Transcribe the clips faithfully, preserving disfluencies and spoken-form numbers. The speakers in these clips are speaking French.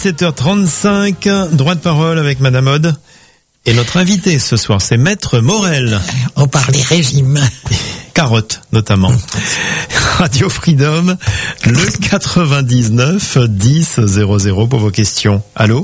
dix-sept heures trente-cinq, droit de parole avec Madame Aude. Et notre invité ce soir, c'est Maître Morel. On parlait régime. Carottes, notamment. Radio Freedom, le quatre-vingt-dix-neuf dix zéro zéro pour vos questions. Allô?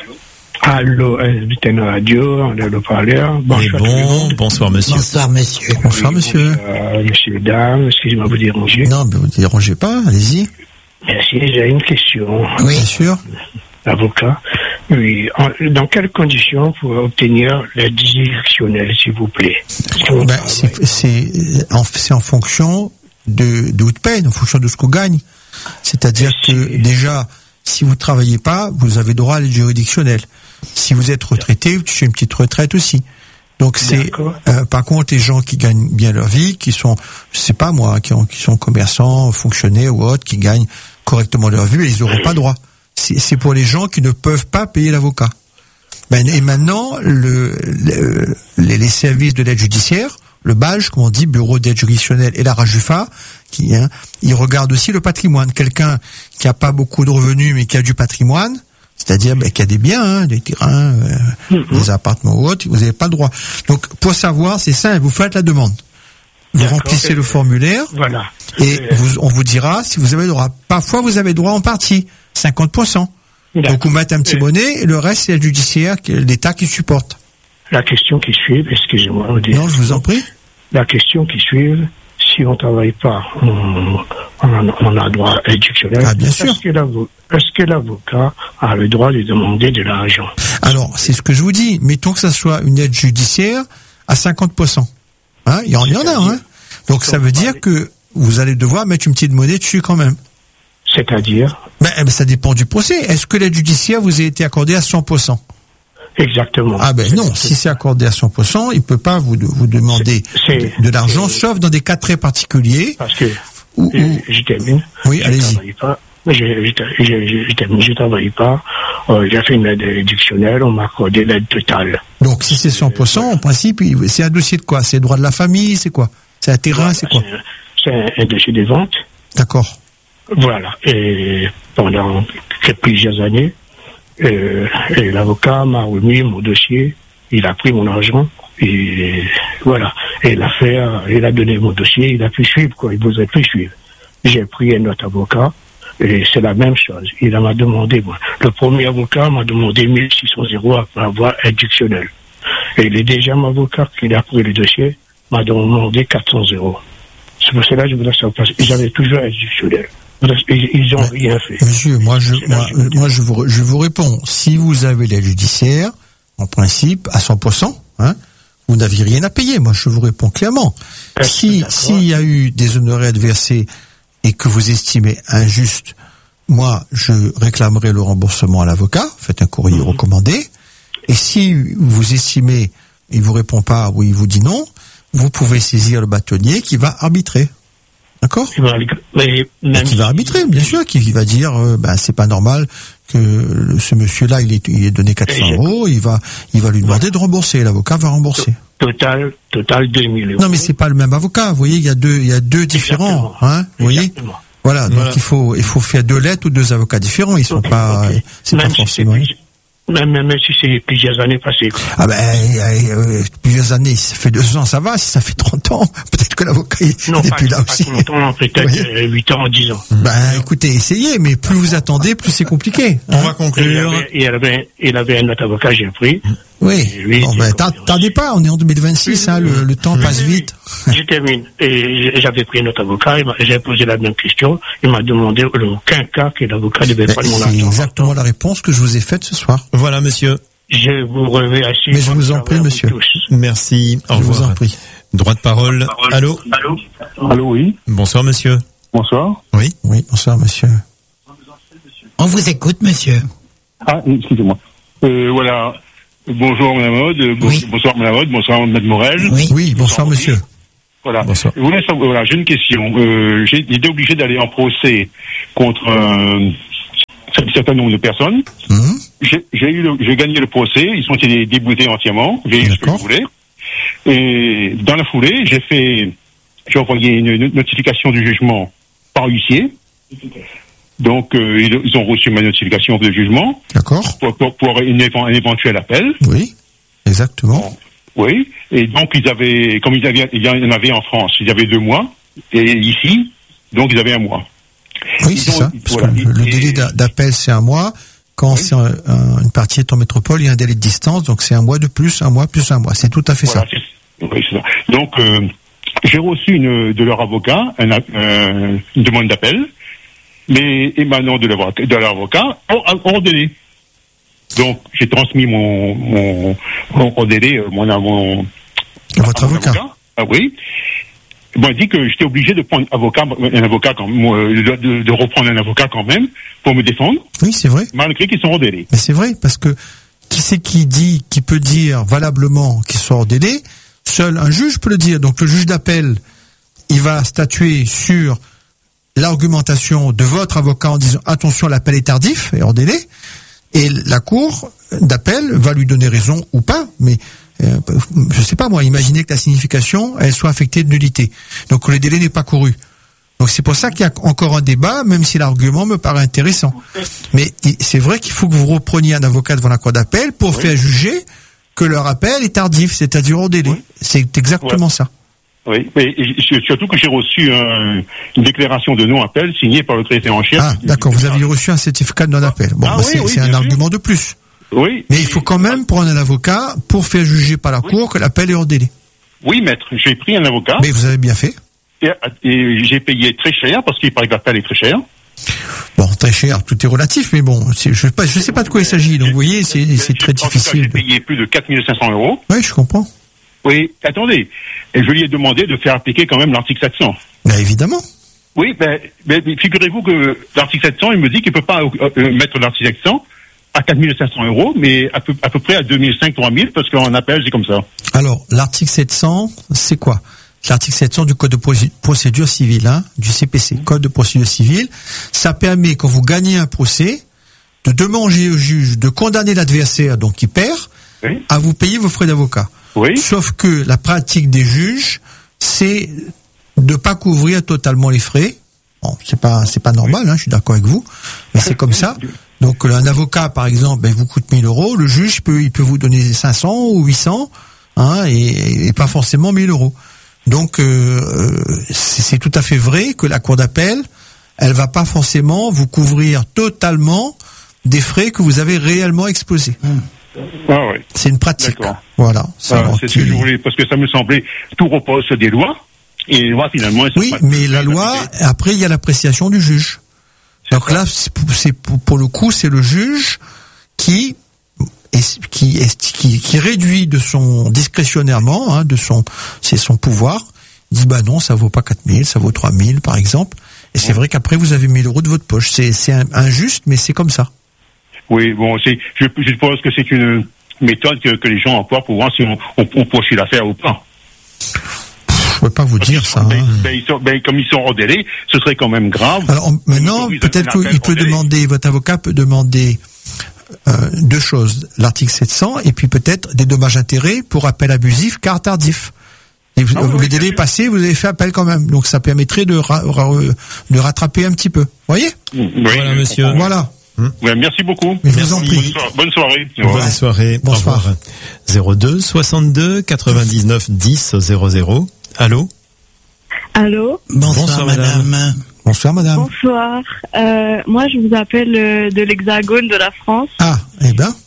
Allô, S B T N Radio, on est le parleur. Bonsoir. Bon, bonsoir monsieur. Bonsoir monsieur. Bonsoir monsieur. Euh, monsieur, dame, excusez-moi de vous déranger. Non, mais vous ne dérangez pas, allez-y. Merci, j'ai une question. Oui, bien sûr. Avocat. Oui, en, dans quelles conditions pour obtenir l'aide juridictionnelle, s'il vous plaît? Ben, c'est, c'est, en, c'est en fonction de, de votre peine, en fonction de ce qu'on gagne. C'est-à-dire que déjà, si vous ne travaillez pas, vous avez droit à l'aide juridictionnelle. Si vous êtes retraité, vous touchez une petite retraite aussi. Donc c'est euh, par contre les gens qui gagnent bien leur vie, qui sont, je sais pas moi, qui, ont, qui sont commerçants, fonctionnaires ou autres, qui gagnent correctement leur vie, ils n'auront pas droit. C'est, c'est pour les gens qui ne peuvent pas payer l'avocat. Ben, et maintenant, le, le, les, les services de l'aide judiciaire, le B A J, comme on dit, Bureau d'aide juridictionnelle, et la RAJUFA, qui, hein, ils regardent aussi le patrimoine. Quelqu'un qui a pas beaucoup de revenus mais qui a du patrimoine, c'est-à-dire ben, qui a des biens, hein, des terrains, euh, mm-hmm. des appartements ou autres, vous n'avez pas le droit. Donc, pour savoir, c'est simple, vous faites la demande. Vous D'accord. remplissez et le formulaire, voilà. et euh... vous, on vous dira si vous avez le droit. Parfois, vous avez le droit en partie, cinquante pour cent. D'accord. Donc, vous mettez un petit euh... bonnet, et le reste, c'est le judiciaire, l'État qui supporte. La question qui suit, excusez-moi. Non, je vous en prie. La question qui suit, si on ne travaille pas, on, on, on a droit à l'aide juridictionnelle. Ah, bien sûr. Est-ce que, l'avocat, est-ce que l'avocat a le droit de demander de l'argent? Alors, c'est ce que je vous dis. Mettons que ça soit une aide judiciaire à cinquante pour cent. Hein, il y en, il y en a, hein. Donc, ça veut dire que vous allez devoir mettre une petite monnaie dessus quand même. C'est-à-dire? Ben, ben, ça dépend du procès. Est-ce que l'aide judiciaire vous a été accordée à cent pour cent? Exactement. Ah ben non, si c'est accordé à cent pour cent, il peut pas vous, vous demander c'est, c'est, de, de l'argent, c'est, sauf dans des cas très particuliers. Parce que, où, je, où, je termine. Oui, je allez-y. Travaille pas, je, je, je, je, je termine, je travaille pas, euh, j'ai fait une aide juridictionnelle, on m'a accordé l'aide totale. Donc si c'est cent pour cent, en principe, c'est un dossier de quoi? C'est le droit de la famille, c'est quoi? C'est un terrain, voilà, c'est quoi? C'est un, un dossier de vente. D'accord. Voilà. Et pendant plusieurs années, Euh, et l'avocat m'a remis mon dossier, il a pris mon argent, et voilà. Et l'affaire, il a donné mon dossier, il a pu suivre, quoi, il vous a pu suivre. J'ai pris un autre avocat, et c'est la même chose. Il m'a demandé, moi, le premier avocat m'a demandé mille six cents euros pour avoir additionnel. Et le deuxième avocat qui a pris le dossier m'a demandé quatre cents euros. C'est pour cela que je voudrais savoir, parce que j'avais toujours additionnel. Ils ont rien fait. Monsieur, moi je, moi, moi je vous, je vous réponds. Si vous avez l'aide judiciaire, en principe, à cent pour cent, hein, vous n'aviez rien à payer. Moi, je vous réponds clairement. Si, s'il y a eu des honoraires versés et que vous estimez injuste, moi, je réclamerai le remboursement à l'avocat. Faites un courrier mmh. recommandé. Et si vous estimez, il vous répond pas ou il vous dit non, vous pouvez saisir le bâtonnier qui va arbitrer. D'accord? Mais même qui va arbitrer, bien sûr, qui va dire, euh, ben c'est pas normal que le, ce monsieur-là, il est, il est donné quatre cents euros, il va, il va lui demander de rembourser. L'avocat va rembourser. Total, total deux mille euros. Non, mais c'est pas le même avocat. Vous voyez, il y a deux, il y a deux différents, hein. Vous voyez? Voilà. Donc voilà. il faut, il faut faire deux lettres ou deux avocats différents. Ils sont okay, pas, okay. c'est même pas forcément. Si c'est Même, même si c'est plusieurs années passées. Ah ben, euh, plusieurs années, ça fait deux ans, ça va. Si ça fait trente ans, peut-être que l'avocat il non, n'est pas, plus là pas aussi. Longtemps, peut-être oui. huit ans, dix ans. Ben, écoutez, essayez, mais plus vous attendez, plus c'est compliqué. On hein. va conclure. Il avait, il, avait, il avait un autre avocat, j'ai pris. Oui. Lui, bon, ben, tardez pas, on est en deux mille vingt-six, oui, hein, le, le temps oui, passe oui, vite. Je termine. Et j'avais pris un autre avocat, j'ai posé la même question, il m'a demandé aucun cas que l'avocat devait prendre mon argent. C'est exactement la réponse que je vous ai faite ce soir. Voilà, monsieur. Je vous remercie. Mais je vous en prie, monsieur. Merci. Au je revoir. vous en prie. Droit de parole. Droit de parole. Allô? Allô? Allô, oui. Bonsoir, monsieur. Bonsoir. Oui. Oui, bonsoir, monsieur. On vous écoute, monsieur. Ah, excusez-moi. Euh, voilà. Bonjour, madame Aude. Oui. Bonsoir, madame Aude. Bonsoir, madame Morel. Oui, oui bonsoir, monsieur. Voilà. Bonsoir. Je voulais savoir, voilà, j'ai une question. Euh, j'ai été obligé d'aller en procès contre un certain nombre de personnes. Mmh. J'ai, j'ai eu le, j'ai gagné le procès. Ils sont été déboutés entièrement. J'ai eu ce que je voulais. Et dans la foulée, j'ai fait, j'ai envoyé une notification du jugement par huissier. Donc, euh, ils, ils ont reçu ma notification de jugement. D'accord. Pour, pour, pour une éve- un éventuel appel. Oui, exactement. Oui. Et donc, ils avaient, comme ils avaient, il y en avait en France, ils avaient deux mois. Et ici, donc, ils avaient un mois. Oui, Ils c'est ont- ça. Parce voilà. que le Et- délai d'a- d'appel, c'est un mois. Quand Oui. c'est un- un- une partie est en métropole, il y a un délai de distance, donc c'est un mois de plus, un mois plus un mois. C'est tout à fait Voilà, ça. c'est, oui, c'est ça. Donc, euh, j'ai reçu une, de leur avocat un, euh, une demande d'appel, mais émanant de l'avocat, de l'avocat hors, hors délai. Donc, j'ai transmis mon, mon, mon hors délai, euh, mon, mon, Votre à mon avocat. Ah oui. Il m'a dit que j'étais obligé de prendre avocat, un avocat quand même, euh, de, de, de reprendre un avocat quand même pour me défendre, Oui, c'est vrai. malgré qu'ils sont hors délai. Mais c'est vrai, parce que qui c'est qui dit, qui peut dire valablement qu'il soit hors délai? Seul un juge peut le dire. Donc le juge d'appel, il va statuer sur l'argumentation de votre avocat en disant attention, l'appel est tardif et hors délai. Et la cour d'appel va lui donner raison ou pas, mais euh, je sais pas moi, imaginez que la signification elle soit affectée de nullité. Donc le délai n'est pas couru. Donc c'est pour ça qu'il y a encore un débat, même si l'argument me paraît intéressant. Mais i- c'est vrai qu'il faut que vous repreniez un avocat devant la cour d'appel pour Oui. faire juger que leur appel est tardif, c'est-à-dire hors délai. Oui. C'est exactement Ouais. ça. Oui, mais et- et surtout que j'ai reçu un- une déclaration de non-appel signée par le traité en chef. Ah, d'accord, vous aviez reçu un certificat de non-appel. Bon, Ah bah, oui, c'est oui, c'est un bien argument de plus. Oui. Mais il faut quand même prendre un avocat pour faire juger par la Oui. cour que l'appel est hors délai. Oui, maître, j'ai pris un avocat Mais vous avez bien fait. et, et j'ai payé très cher parce qu'il paraît que l'appel est très cher. Bon, très cher, tout est relatif, mais bon, c'est- je ne sais pas, je sais pas de quoi il s'agit. Donc, vous voyez, c'est c'est très En tout cas, difficile. j'ai payé plus de quatre mille cinq cents euros. Oui, je comprends. Oui, attendez. Et je lui ai demandé de faire appliquer quand même l'article sept cents. Ben, évidemment. Oui, ben, ben, figurez-vous que l'article sept cents, il me dit qu'il peut pas euh, euh, mettre l'article sept cents à quatre mille cinq cents euros, mais à peu, à peu près à deux mille cinq cents, trois mille, parce qu'en appel, c'est comme ça. Alors, l'article sept cents, c'est quoi? L'article sept cents du Code de Proci- procédure civile, hein, du C P C, Code de procédure civile. Ça permet, quand vous gagnez un procès, de demander au juge de condamner l'adversaire, donc qui perd, Oui. à vous payer vos frais d'avocat. Oui. Sauf que la pratique des juges, c'est de pas couvrir totalement les frais. Bon, c'est pas, c'est pas normal, hein, je suis d'accord avec vous, mais c'est comme ça. Donc, un avocat, par exemple, ben, vous coûte mille euros, le juge peut, il peut vous donner cinq cents ou huit cents, hein, et, et pas forcément mille euros. Donc, euh, c'est c'est tout à fait vrai que la cour d'appel, elle va pas forcément vous couvrir totalement des frais que vous avez réellement exposés. Ah ouais. C'est une pratique. D'accord. Voilà. Ça, Ah, donc, c'est ce que je voulais, parce que ça me semblait, tout repose sur des lois, et les lois, finalement, elles sont oui, pas- mais la loi, après, il y a l'appréciation du juge. C'est Donc ça. là, c'est pour, c'est pour- pour le coup, c'est le juge qui est- qui, est- qui qui réduit de son discrétionnairement, hein, de son c'est son pouvoir. Il dit bah non, ça vaut pas quatre mille, ça vaut trois mille par exemple. Et c'est vrai qu'après vous avez mille euros de votre poche. C'est c'est un- injuste, mais c'est comme ça. Oui, bon, c'est, je, je suppose que c'est une méthode que, que les gens emploient pour voir si on, on, on poursuit l'affaire ou pas. Je peux pas vous dire ça. Ben, hein. ben, ils sont, ben, comme ils sont hors délai, ce serait quand même grave. Alors on- maintenant, Ils peut-être ont un appel qu'il peut hors délai. demander, votre avocat peut demander euh, deux choses, l'article sept cents et puis peut-être des dommages-intérêts pour appel abusif car tardif. Et vous, Ah oui, vous- oui, les bien délais sûr. passés, vous avez fait appel quand même, donc ça permettrait de, ra- ra- de rattraper un petit peu. Vous voyez? Oui, Voilà, je monsieur. comprends. Voilà. Ouais, merci beaucoup. Mais je vous en Merci. prie. Bonne, soir- bonne soirée. Au revoir. Bonne soirée. Bonsoir. Au revoir. zéro deux soixante-deux quatre-vingt-dix-neuf dix zéro zéro. Allô? Allô. Bonsoir, Bonsoir, madame. madame. Bonsoir madame. Bonsoir. Euh, moi, je vous appelle euh, de l'Hexagone de la France Ah, eh ben,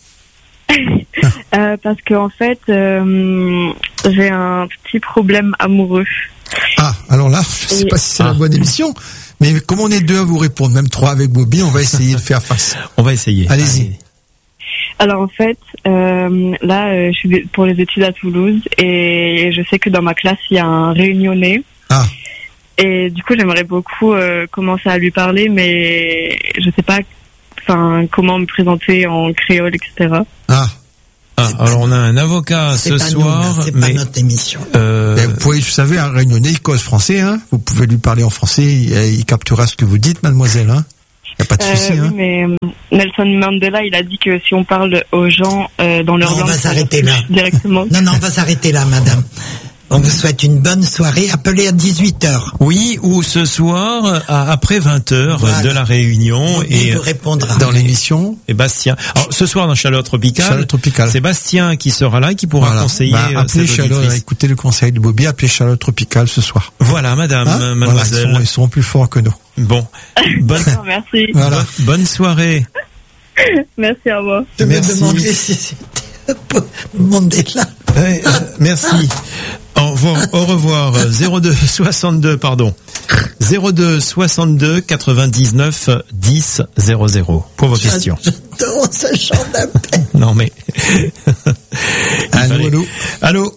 euh, parce que en fait, euh, j'ai un petit problème amoureux. ah, alors là, je sais Et- pas si c'est Ah. la bonne émission, mais comme on est deux à vous répondre, même trois avec Bobby, on va essayer de faire face. On va essayer. Allez-y. Alors en fait, euh, là, euh, je suis pour les études à Toulouse et je sais que dans ma classe, il y a un Réunionnais. Ah. Et du coup, j'aimerais beaucoup euh, commencer à lui parler, mais je sais pas, enfin, comment me présenter en créole, et cetera. Ah, Ah, alors on a un avocat C'est ce pas nous, soir, là, c'est pas mais notre émission. euh, ben, vous pouvez, vous savez, un Réunionnais, il cause français, hein. Vous pouvez lui parler en français, il, il captera ce que vous dites, mademoiselle, hein. Y a pas de Euh, souci, oui, hein. mais euh, Nelson Mandela, il a dit que si on parle aux gens euh, dans leur Non, on langue, va ça s'arrêter touche là. directement. Non, non, on va s'arrêter là, madame. On vous souhaite une bonne soirée. Appelez à dix-huit heures. Oui, ou ce soir, à, après vingt heures Voilà. de la Réunion. Et Et vous répondra. Dans l'émission Et Bastien. Alors, ce soir dans Chaleur Tropicale, Chaleur Tropicale. c'est Bastien qui sera là et qui pourra Voilà. conseiller Bah, euh, appelez cette Chaleur, auditrice. écoutez le conseil de Bobby, appelez Chaleur Tropicale ce soir. Voilà, madame, Hein euh, Voilà, mademoiselle. ils, seront, ils seront plus forts que nous. Bon, bonne, Non, merci. Voilà. bonne, bonne soirée. Merci à vous. Je me Merci. demandais si c'était pour Mandela. Ouais, euh, merci. Au revoir, au revoir. zéro deux soixante-deux, pardon. zéro deux soixante-deux quatre-vingt-dix-neuf dix zéro zéro pour vos questions. J'adore ce chant d'appel. Non mais. Il Allô, fallait- allô. Allô.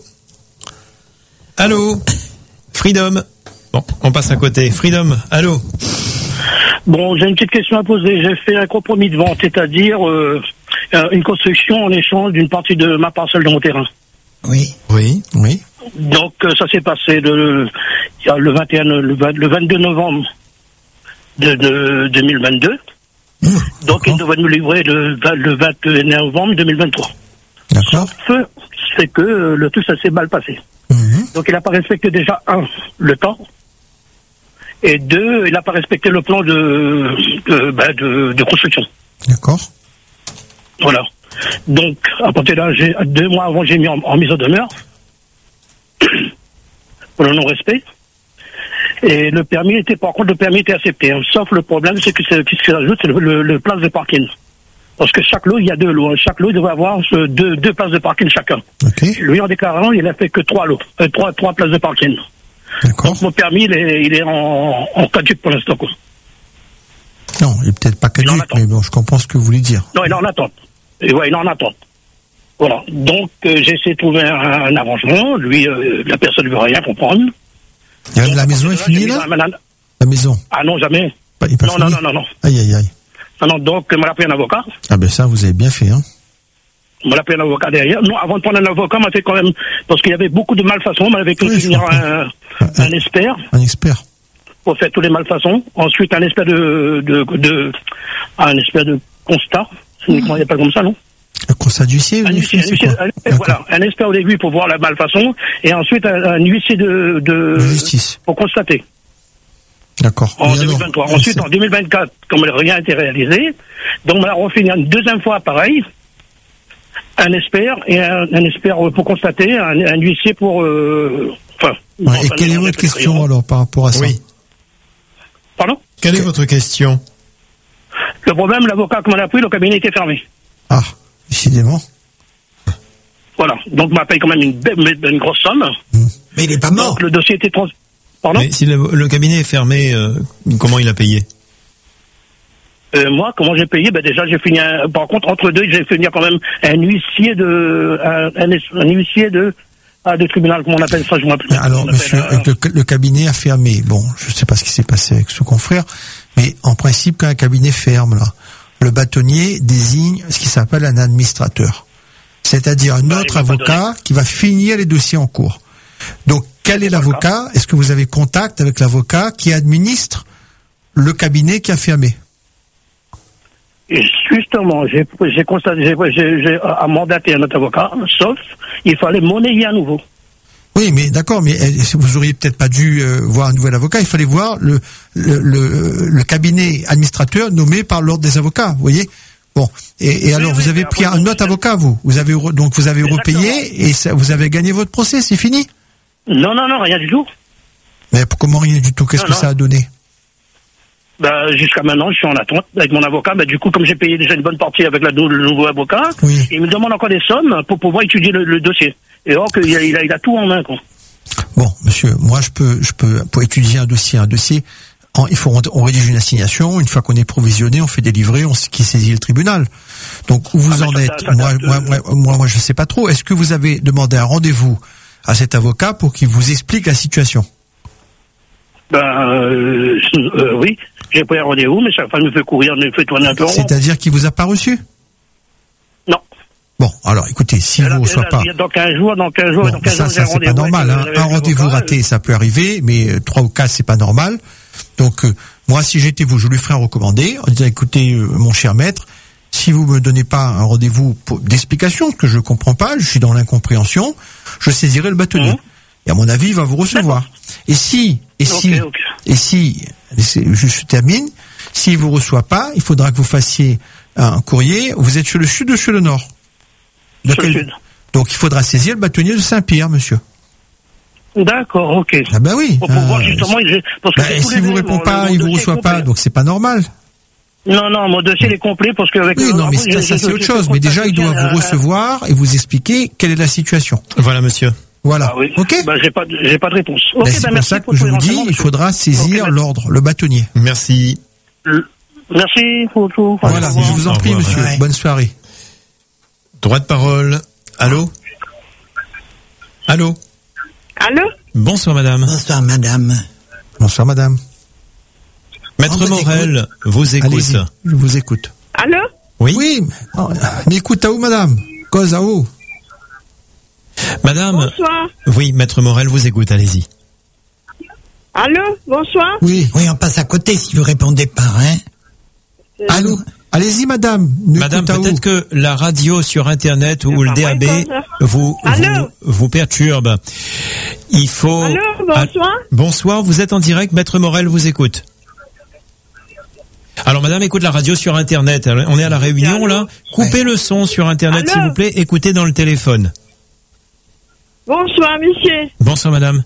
Allô. Freedom. Bon, on passe à côté. Freedom. Allô. Bon, j'ai une petite question à poser. J'ai fait un compromis de vente, c'est-à-dire euh, euh, une construction en échange d'une partie de ma parcelle de mon terrain. Oui. Oui. Oui. Donc euh, ça s'est passé le, il y a le vingt et un, le, vingt le vingt-deux novembre de, de deux mille vingt-deux. Donc il devrait nous livrer le, vingt le vingt et un novembre deux mille vingt-trois. D'accord. Sauf, c'est que euh, le tout ça s'est mal passé. Mhm. Donc il n'a pas respecté déjà un le temps. Et deux, il n'a pas respecté le plan de de, ben, de, de construction. D'accord. Voilà. Donc, à partir de là, j'ai, deux mois avant, j'ai mis en, en mise en demeure pour le non-respect. Et le permis était, par contre, le permis était accepté. Hein. Sauf le problème, c'est que c'est, qu'est-ce que j'ajoute, c'est le, le, le place de parking. Parce que chaque lot, il y a deux lots. Hein. Chaque lot, il devrait avoir euh, deux, deux places de parking chacun. Ok. Lui, en déclarant, il a fait que trois lots, euh, trois, trois places de parking. D'accord. Donc, mon permis, il est, il est en, en caduc pour l'instant, quoi. Non, il est peut-être pas Il en caduc, attend. mais bon, je comprends ce que vous voulez dire. Non, il est en attente. Et ouais, il est en attente. Voilà. Donc, euh, j'ai essayé de trouver un, un arrangement. Lui, euh, la personne ne veut rien comprendre. Et Donc, la à maison partir est de finie j'ai mis là dans la- La maison. Ah non, jamais. Pas- il est pas Non, non, fini non, non, non. Aïe, aïe, aïe. Non, non, donc, on m'a pris un avocat. Ah ben ça, vous avez bien fait, hein. On m'a pris un avocat derrière. Non, avant de prendre un avocat, on m'a fait quand même, parce qu'il y avait beaucoup de malfaçons, on m'avait fait Oui, je venir comprends. un, un expert Un expert. pour faire toutes les malfaçons. Ensuite, un expert de, de, de un expert de constat. C'est comment il appelle comme ça, non? Un constat d'huissier, Un vous huissier, un, c'est huissier, quoi un- D'accord. voilà, un expert au début pour voir la malfaçon, et ensuite un, un huissier de, de, De justice. pour constater. D'accord. En Et alors, deux mille vingt-trois. euh, Ensuite, c'est- en deux mille vingt-quatre, comme rien n'a été réalisé, donc on a refait une deuxième fois pareil, un expert et un, un expert pour constater, un, un huissier pour, euh, enfin. Ouais, et enfin, quelle est on votre appelle question ça. alors par rapport à ça? Oui. Pardon? Quelle est votre question? Le problème, l'avocat qu'on a pris, le cabinet était fermé. Ah, décidément. Voilà. Donc, on m'a payé quand même une, belle- une grosse somme. Mais il est pas mort. Donc, le dossier était trans... Pardon? Mais si le, le cabinet est fermé, euh, comment il a payé? Euh, moi, comment j'ai payé? Ben déjà, j'ai fini. Un... Par contre, entre deux, j'ai fait venir quand même un huissier de, un, un, un huissier de, ah, de tribunal, comment on appelle ça? Je me rappelle. Mais alors, Comment on monsieur, appelle, euh, le, le cabinet a fermé. Bon, je ne sais pas ce qui s'est passé avec ce confrère, mais en principe, quand un cabinet ferme, là, le bâtonnier désigne ce qui s'appelle un administrateur. C'est-à-dire un Bah, il autre va pas avocat qui va finir les dossiers en cours. Donc, quel est l'avocat? Est-ce que vous avez contact avec l'avocat qui administre le cabinet qui a fermé? Et justement, j'ai j'ai constaté, j'ai j'ai- j'ai à mandater un autre avocat, sauf il fallait monnayer à nouveau. Oui, mais d'accord, mais euh, vous auriez peut-être pas dû euh, voir un nouvel avocat. Il fallait voir le le, le, le cabinet administrateur nommé par l'ordre des avocats. Vous voyez. Bon. Et, et alors, oui, vous avez mais pris après, un autre avocat, vous. Vous avez re- donc vous avez Exactement. repayé et ça, vous avez gagné votre procès. C'est fini. Non, non, non, rien du tout. Mais pour- comment rien du tout? Qu'est-ce Non, que non. ça a donné? Bah, jusqu'à maintenant, je suis en attente avec mon avocat. Bah, du coup, comme j'ai payé déjà une bonne partie avec la, le nouveau avocat, Oui. il me demande encore des sommes pour pouvoir étudier le, le dossier. Et or qu'il a, il a, il a tout en main, quoi. Bon, monsieur, moi je peux, je peux, pour étudier un dossier, un dossier, en- il faut, on rédige une assignation. Une fois qu'on est provisionné, on fait délivrer, on s- qui saisit le tribunal. Donc où vous Ah, mais en ça, êtes? ça, ça moi, date de- moi, moi, moi, moi, je sais pas trop. Est-ce que vous avez demandé un rendez-vous à cet avocat pour qu'il vous explique la situation? Ben, euh, euh, oui, j'ai pris un rendez-vous, mais chaque fois, il me fait courir, il me fait tourner un peu en rond. C'est-à-dire qu'il vous a pas reçu? Non. Bon, alors écoutez, s'il Elle a- vous reçoit elle a- pas. Dans quinze jours, dans quinze jours, Bon, dans quinze ça, jours, j'ai ça un c'est rendez-vous. pas normal. avec, Hein. avec Un rendez-vous l'avocat, raté, ça peut arriver, mais euh, trois ou quatre, c'est pas normal. Donc, euh, moi, si j'étais vous, je lui ferais un recommandé en disant, écoutez, euh, mon cher maître, si vous me donnez pas un rendez-vous pour- d'explication, ce que je comprends pas, je suis dans l'incompréhension, je saisirai le bâtonnier. Mhm. Et à mon avis, il va vous recevoir. Et si, et si, Ok, ok. et si, c'est- je termine, s'il vous reçoit pas, il faudra que vous fassiez un courrier. Vous êtes sur le sud ou sur le nord? De Sur le quel- sud. Donc il faudra saisir le bâtonnier de Saint-Pierre, monsieur. D'accord, ok. Ah ben oui. Pour pouvoir euh, justement, j'ai- parce que bah, j'ai tous si les vous deux, répond mon- pas, mon il vous dossier est reçoit pas, complet. donc c'est pas normal. Non, non, mon dossier il est complet parce qu'avec Oui, le- non, mais après, ça, j'ai- ça, j'ai- c'est autre j'ai chose. fait Mais déjà, il doit constater vous un- recevoir et vous expliquer quelle est la situation. Voilà, monsieur. Voilà. Ah oui. Ok. Bah, j'ai pas, de- j'ai pas de réponse. Ok, Ben, c'est bah, pour merci ça que pour je tous les vous dis, renseignements, il monsieur. faudra saisir Ok, l'ordre, le bâtonnier. Merci. Le- Merci pour tout. Voilà. Au revoir. Je vous en Au prie, revoir. monsieur. Ouais. Bonne soirée. Droit de parole. Allô? Allô? Allô? Bonsoir, madame. Bonsoir, madame. Bonsoir, madame. Maître On vous Morel vous écoute. Allez-y. Je vous écoute. Allô? Oui? Oui. mais- oh, Mais écoute à où, madame? Cause à où? Madame. Bonsoir. Oui, Maître Morel vous écoute, allez-y. Allô? Bonsoir. Oui. Oui, on passe à côté si vous répondez pas, hein. Allô? Allez-y, madame. Nous Madame, écoute à où? peut-être que la radio sur Internet ou le D A B vous, vous, Allô vous perturbe. Il faut... Allô? Ah, Bonsoir. bonsoir, vous êtes en direct, Maître Morel vous écoute. Alors, madame, écoute la radio sur Internet. Alors, on est à la réunion, Allô là. Coupez Ouais. le son sur Internet, Allô s'il vous plaît. Écoutez dans le téléphone. Bonsoir, monsieur. Bonsoir, madame.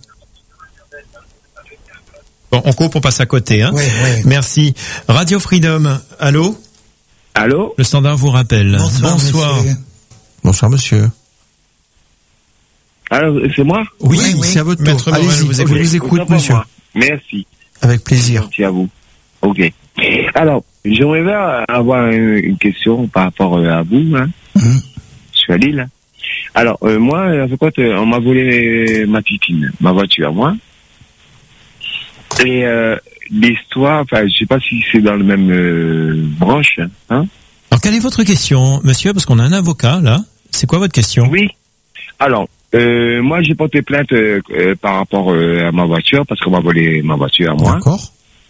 Bon, on coupe, on passe à côté, hein. Oui, oui. Merci. Radio Freedom, allô? Allô? Le standard vous rappelle. Bonsoir, monsieur. Bonsoir, monsieur. Alors, c'est moi? Oui, Oui, oui. c'est à votre Maître tour. Morel, Allez-y, vous je écoute. vous écoute, Autant pour monsieur. moi. Merci. Avec plaisir. Merci à vous. Ok. Alors, j'aimerais bien avoir une, une question par rapport euh, à vous, hein. Mhm. Je suis à Lille. hein. Alors, euh, moi, en fait, quoi, euh, on m'a volé ma titine, ma voiture, moi. Et euh, l'histoire, enfin, je sais pas si c'est dans le même euh, branche, hein. Alors, quelle est votre question, monsieur? Parce qu'on a un avocat, là. C'est quoi votre question? Oui. Alors, euh, moi, j'ai porté plainte euh, euh, par rapport euh, à ma voiture parce qu'on m'a volé ma voiture à moi. D'accord.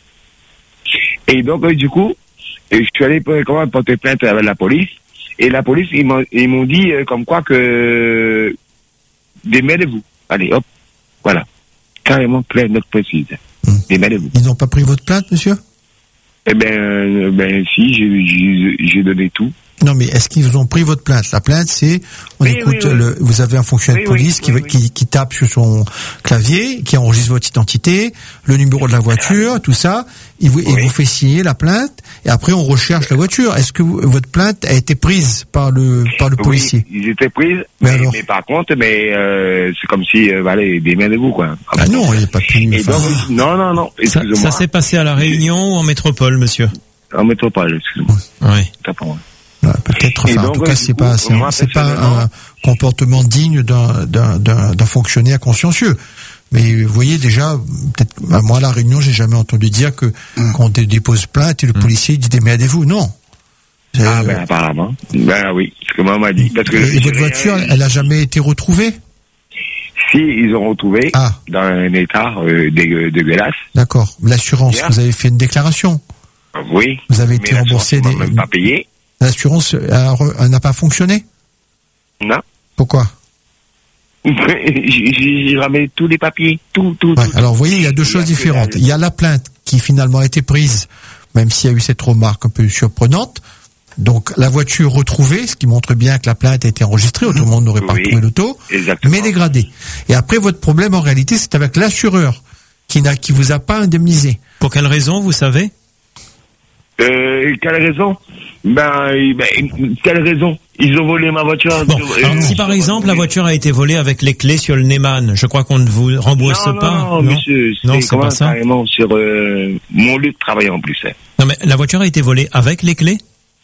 Et donc, euh, du coup, euh, je suis allé euh, quand même porter plainte avec la police. Et la police, ils m'ont, ils m'ont dit euh, comme quoi que démêlez-vous. Allez, hop, voilà. Carrément clair, net, précise. Hmm. Démêlez-vous. Ils n'ont pas pris votre plainte, monsieur? Eh ben, euh, ben si, j'ai, j'ai, j'ai donné tout. Non, mais est-ce qu'ils vous ont pris votre plainte? La plainte, c'est, on Oui, écoute, oui, oui. Le, vous avez un fonctionnaire Oui, de police oui, qui, oui, qui, qui tape sur son clavier, qui enregistre votre identité, le numéro de la voiture, tout ça. Il vous, il Oui. vous fait signer la plainte, et après on recherche la voiture. Est-ce que vous- votre plainte a été prise par le, par le policier? Oui, ils étaient prises. Mais Mais, alors mais par contre, mais euh, c'est comme si, euh, allez, démêlez-vous, quoi. Ah non, il n'est pas pris. Et enfin, donc, non, non, non, Ça, excusez-moi. ça s'est passé à la Réunion ou en métropole, monsieur? En métropole, excusez-moi. Oui. T'as pas moi. ouais, peut-être. Et Enfin, en donc, tout cas, euh, c'est du pas, coup, c'est, moi, c'est pas personnellement- un comportement digne d'un, d'un, d'un, d'un fonctionnaire consciencieux. Mais vous voyez déjà, peut-être, bah, moi à la Réunion, j'ai jamais entendu dire que quand on dé- dépose plainte et le policier dit démerdez-vous. Non. Ah, Euh, ben, apparemment. Ben oui, ce que maman m'a dit. Parce que et, et j'ai votre rien- voiture, elle a jamais été retrouvée? Si, ils ont retrouvé Ah, dans un état euh, dégueu- dégueulasse. d'accord. L'assurance, Bien. vous avez fait une déclaration. Oui. Vous avez Mais été remboursé l'assurance des. m'a même pas payé. L'assurance a re- n'a pas fonctionné? Non. Pourquoi? j'ai j'ai ramené tous les papiers. Tout, tout, Ouais, tout. alors vous voyez, il y a deux Il y a choses que différentes. dalle. Il y a la plainte qui finalement a été prise, même s'il y a eu cette remarque un peu surprenante. Donc la voiture retrouvée, ce qui montre bien que la plainte a été enregistrée, autrement on n'aurait pas Oui. retrouvé l'auto, Exactement. mais dégradée. Et après votre problème en réalité, c'est avec l'assureur qui n'a qui vous a pas indemnisé. Pour quelle raison, vous savez? Euh, quelle raison? Ben, eh ben, quelle raison? Ils ont volé ma voiture. Bon, Euh, alors, si par exemple la voiture a été volée avec les clés sur le Neyman, je crois qu'on ne vous rembourse non, non, pas. non, monsieur, Non, c'est c'est comment pas ça. carrément sur euh, mon lieu de travail en plus. hein. Non, mais la voiture a été volée avec les clés?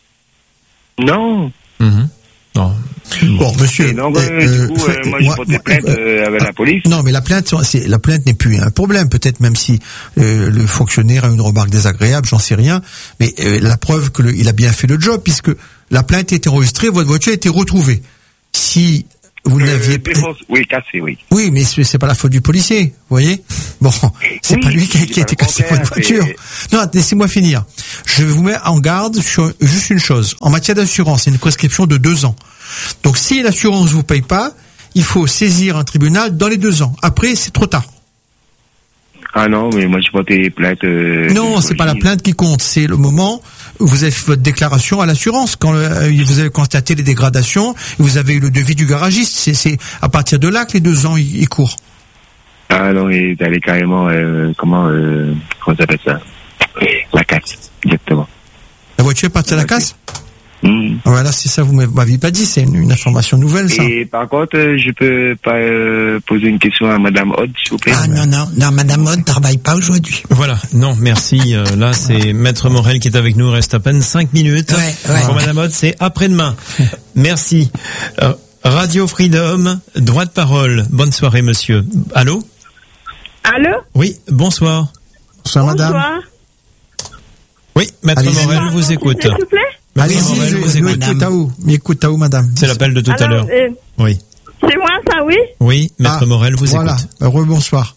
Non. Mhm. Non. Bon, monsieur. Et donc, euh, euh, du coup, euh, euh, moi, j'ai moi- porté moi- plainte euh, euh, avec la police. Non, mais la plainte, c'est, la plainte n'est plus un problème. Peut-être même si euh, le fonctionnaire a une remarque désagréable, j'en sais rien. Mais euh, la preuve que le- il a bien fait le job, puisque la plainte a été enregistrée, votre voiture a été retrouvée. Si vous Euh, n'aviez défense- oui, cassé, oui. oui, mais c'est c'est pas la faute du policier, vous voyez. Bon, c'est Oui, pas lui qui a, c'est qui a pas été le cassé contraire, votre voiture. c'est- Non, laissez-moi finir. Je vous mets en garde sur juste une chose. En matière d'assurance, c'est une prescription de deux ans. Donc, si l'assurance vous paye pas, il faut saisir un tribunal dans les deux ans. Après, c'est trop tard. Ah non, mais moi, je portais plainte. Euh, Non, c'est pas la plainte qui compte, c'est le moment où vous avez fait votre déclaration à l'assurance, quand euh, vous avez constaté les dégradations, vous avez eu le devis du garagiste. C'est, c'est à partir de là que les deux ans ils, ils courent. Ah non, il est allé carrément, euh, comment, euh, comment ça s'appelle ça? La casse, exactement. La voiture est partie à la casse. Mmh. Voilà, c'est ça, vous m'aviez pas dit, c'est une, une information nouvelle, ça. Et par contre, euh, je peux pas euh, poser une question à Madame Odd, s'il vous plaît? Ah non, non, non, Madame Odd travaille pas aujourd'hui. Voilà, non, merci. Euh, là, c'est Maître Morel qui est avec nous. Il reste à peine cinq minutes. Ouais, ouais. Pour Madame Odd, c'est après-demain. Merci. Euh, Radio Freedom, droit de parole. Bonne soirée, monsieur. Allô? Allô? Oui, bonsoir. Bonsoir, madame. Bonsoir. Oui, Maître Allez-y. Morel vous écoute. S'il vous plaît? Maître Allez-y, Morel je, vous je écoute. écoute à où? Mais écoute à où, madame? C'est l'appel de tout à l'heure. Alors, euh, Oui. c'est moi, ça, oui? Oui, Maître Ah, Morel vous voilà. écoute. Rebonsoir.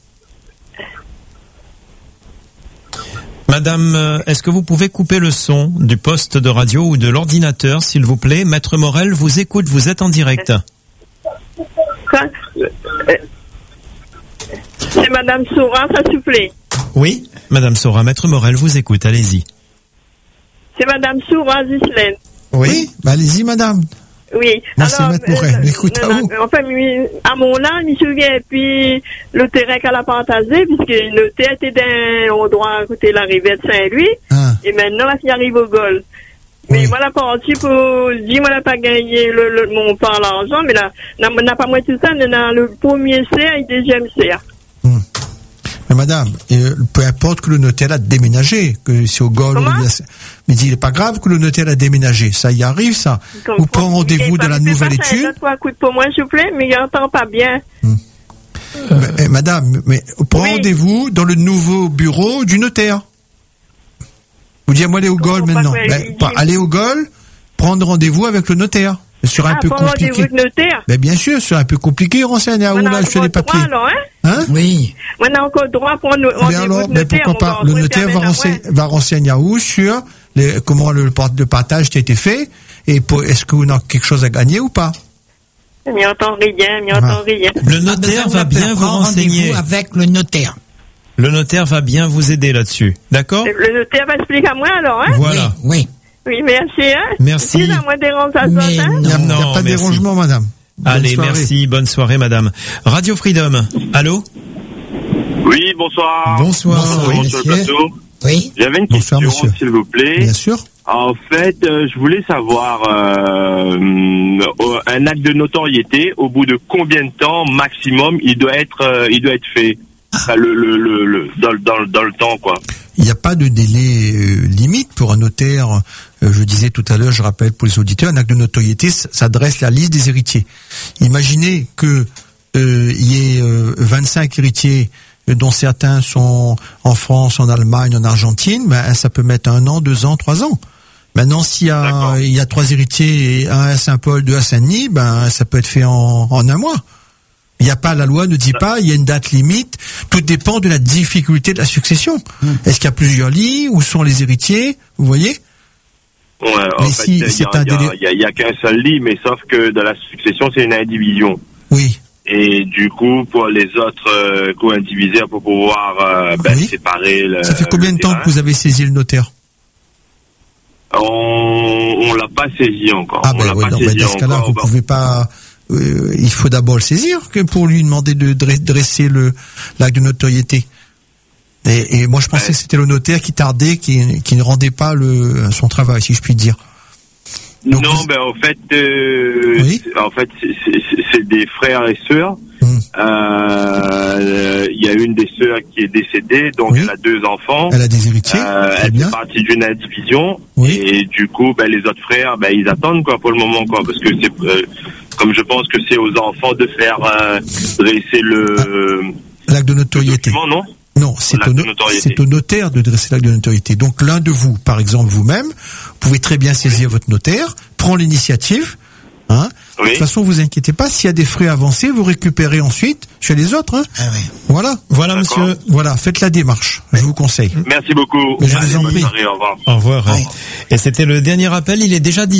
Madame, euh, est-ce que vous pouvez couper le son du poste de radio ou de l'ordinateur, s'il vous plaît? Maître Morel vous écoute, vous êtes en direct. Quoi? Euh, euh, C'est Madame Sora, ça, s'il vous plaît. Oui, Madame Sora, Maître Morel vous écoute, allez-y. C'est Madame Sora Zislaine. Oui, bah allez-y, madame. Oui. Moi, c'est Maître Morel. Mais écoute, à où? Enfin, oui, à mon là, je me souviens, puis le terrain qu'elle a partagé, puisque le terrain était d'un endroit à côté de la rivière de Saint-Louis, Ah. et maintenant, là, il arrive au Gol. Mais Oui. moi, la partie pour dire, moi, n'a pas gagné le, le, mon part l'argent, mais là, n'a, n'a pas moi tout ça, on a le premier C et le deuxième C. Mais madame, euh, peu importe que le notaire a déménagé, que c'est au Gol. Comment? Mais il n'est pas grave que le notaire a déménagé. Ça y arrive, ça. Comme Vous pour- prenez rendez-vous Et dans la pas- nouvelle fais pas ça, étude. un autre fois, coup de pour moi, s'il vous plaît, mais il n'entend pas bien. Mais, eh, madame, mais prenez Oui. rendez-vous dans le nouveau bureau du notaire. Vous dites, moi, allez au Gol Comment pas maintenant. quoi, Ben, il pas dit- aller au Gol, prendre rendez-vous avec le notaire. Sur un Ah, peu pour compliqué. rendez-vous de notaire. Ben, bien sûr, c'est un peu compliqué, renseigner à où On a là, je fais encore les papiers. droit, alors, hein? Hein? Oui. On a encore droit pour nous. Ben alors, ben pourquoi pas? Le notaire va renseigner, va renseigner à où sur les, comment le, le partage a été fait et pour, est-ce que vous avez quelque chose à gagner ou pas? Il n'y entend rien, il n'y entend rien. Le notaire va bien vous renseigner. Rendez-vous avec le notaire. Le notaire va bien vous aider là-dessus. D'accord? Le notaire va expliquer à moi alors, hein? Voilà. Oui. Oui, merci, hein? Merci. Si, là, moi, dérange à Mais ça, hein? Il n'y a, Non, il y a pas de merci. dérangement, madame. Bonne Allez, soirée. merci. Bonne soirée, madame. Radio Freedom. Allô? Oui, bonsoir. Bonsoir. Bonsoir, oui, Bonsoir, monsieur. plateau. Oui. J'avais une Bonsoir, question, monsieur. s'il vous plaît. Bien sûr. En fait, euh, je voulais savoir euh, euh, un acte de notoriété, au bout de combien de temps maximum il doit être, euh, il doit être fait, enfin, le, le, le, le, dans, le- dans, le- dans le temps, quoi. Il n'y a pas de délai euh, limite pour un notaire. Euh, je disais tout à l'heure, je rappelle pour les auditeurs, un acte de notoriété s- s'adresse à la liste des héritiers. Imaginez que euh, il y ait euh, vingt-cinq héritiers, euh, dont certains sont en France, en Allemagne, en Argentine. Ben, ça peut mettre un an, deux ans, trois ans. Maintenant, s'il y a, D'accord. il y a trois héritiers, et un à Saint-Paul, deux à Saint-Denis, ben ça peut être fait en, en un mois. Il n'y a pas, la loi ne dit pas, il y a une date limite. Tout dépend de la difficulté de la succession. Est-ce qu'il y a plusieurs lits? Où sont les héritiers? Vous voyez? Ouais, en Mais fait, si il y a, c'est il y a- un il y a- délai- il y a- il y a qu'un seul lit, mais sauf que dans la succession, c'est une indivision. Oui. Et du coup, pour les autres euh, co-indivisaires, pour pouvoir euh, ben, Oui. séparer le Ça fait combien le de temps terrain, que vous avez saisi le notaire? On, on l'a pas saisi encore. Ah on ben l'a oui, pas non, mais saisi dans ce cas-là, encore. vous Bon. pouvez pas. euh, il faut d'abord le saisir que pour lui demander de dre- dresser le l'acte de notoriété. Et, et moi, je pensais Ouais. que c'était le notaire qui tardait, qui, qui ne rendait pas le son travail, si je puis dire. Donc, non, vous- ben en fait, euh, Oui. c'est- en fait, c'est- c'est c'est des frères et sœurs. Hum. Euh, Il y a une des sœurs qui est décédée, donc Oui. elle a deux enfants. Elle a des héritiers, Euh, très elle bien. fait partie d'une indivision. Oui. Et du coup, ben, les autres frères, ben, ils attendent quoi pour le moment, quoi, parce que c'est euh, comme je pense que c'est aux enfants de faire euh, dresser le, L'acte de le notoriété. document, non? Non, c'est L'acte au, de no- notoriété. c'est au notaire de dresser l'acte de notoriété. Donc l'un de vous, par exemple vous-même, vous pouvez très bien saisir votre notaire, prendre l'initiative. Hein. Oui. De toute façon, vous inquiétez pas, s'il y a des frais avancés, vous récupérez ensuite chez les autres. Hein. Ah ouais. Voilà. Voilà, D'accord. monsieur. Voilà, faites la démarche, je vous conseille. Merci beaucoup. Mais je Allez, vous en bonne prie. soirée, au revoir. Au revoir. Oui. Et c'était le dernier appel. Il est déjà